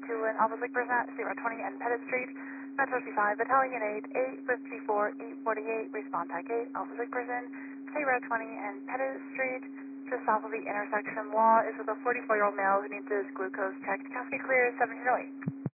an Officer Personnel, 020 and Pettit Street, Metro C5, Battalion 8, 854, 848, respond type 8, Officer Person, 020 and Pettit Street, just south of the intersection. Law is with a 44-year-old male who needs his glucose checked. Can be clear, 1708.